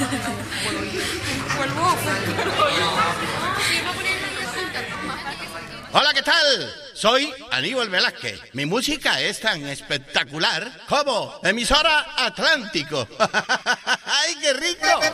Hola, ¿qué tal? Soy Aníbal Velázquez. Mi música es tan espectacular como emisora Atlántico. ¡Ay, qué rico!